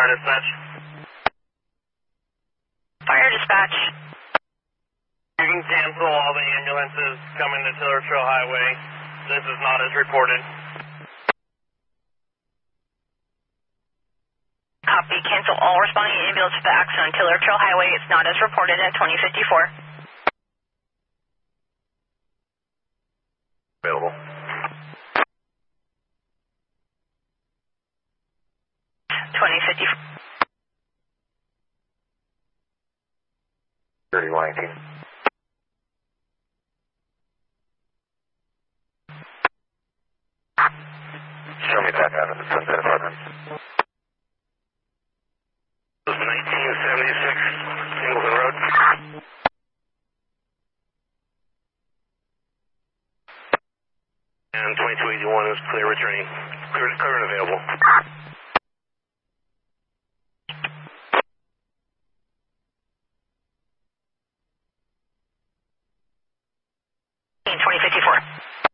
Fire dispatch. Fire dispatch. You can cancel all the ambulances coming to Tiller Trail Highway. This is not as reported. Copy. Cancel all responding ambulance to the accident on Tiller Trail Highway. It's not as reported at 2054. Available. 2054. 3118. Show me back out of the Sunset Apartments. 1976 Singleton Road. And 2281 is clear returning. Clear and available. 2054.